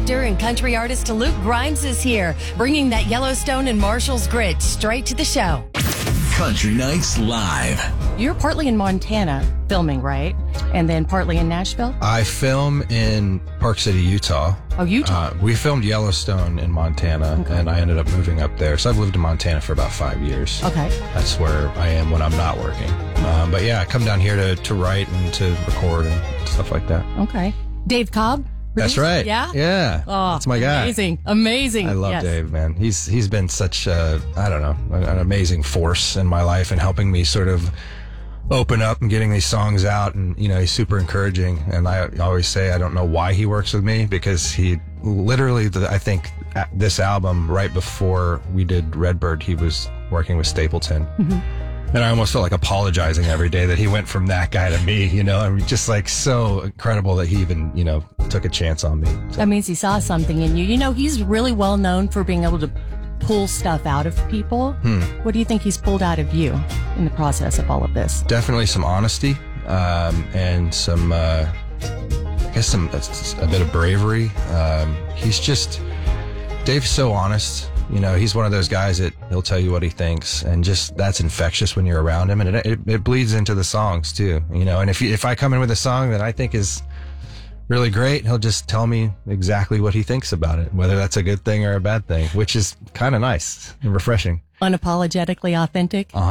actor and country artist Luke Grimes is here, bringing that Yellowstone and Marshall's grit straight to the show. Country Nights Live. You're partly in Montana filming, right? And then partly in Nashville? I film in Park City, Utah. Oh, Utah. We filmed Yellowstone in Montana, and I ended up moving up there. So I've lived in Montana for about 5 years. Okay. That's where I am when I'm not working. But yeah, I come down here to write and to record and stuff like that. Okay. Dave Cobb? That's right. Yeah? Yeah. Oh, that's my guy. Amazing. I love Dave, man. He's been such an amazing force in my life and helping me sort of open up and getting these songs out. And, he's super encouraging. And I always say I don't know why he works with me, because he literally, I think this album, right before we did Redbird, he was working with Stapleton. Mm-hmm. And I almost felt like apologizing every day that he went from that guy to me, I mean, just like so incredible that he even, took a chance on me. So. That means he saw something in you. He's really well known for being able to pull stuff out of people. What do you think he's pulled out of you in the process of all of this? Definitely some honesty, and some, a bit of bravery. Dave's so honest. He's one of those guys that he'll tell you what he thinks, and just that's infectious when you're around him, and it bleeds into the songs too. And if I come in with a song that I think is really great, he'll just tell me exactly what he thinks about it, whether that's a good thing or a bad thing, which is kind of nice and refreshing. Unapologetically authentic.